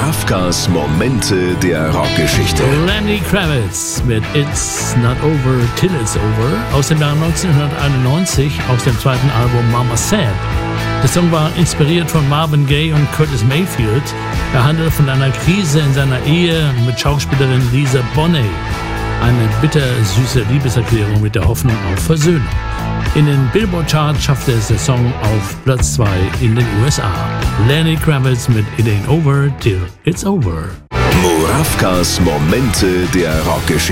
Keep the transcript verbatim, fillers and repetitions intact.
Murawkas Momente der Rockgeschichte. Lenny Kravitz mit It's Not Over Till It's Over aus dem Jahr neunzehnhunderteinundneunzig, aus dem zweiten Album Mama Said. Der Song war inspiriert von Marvin Gaye und Curtis Mayfield. Er handelt von einer Krise in seiner Ehe mit Schauspielerin Lisa Bonet. Eine bittersüße Liebeserklärung mit der Hoffnung auf Versöhnung. In den Billboard-Charts schaffte es der Song auf Platz zwei in den U S A. Lenny Kravitz mit It Ain't Over Till It's Over. Murawkas Momente der Rockgeschichte.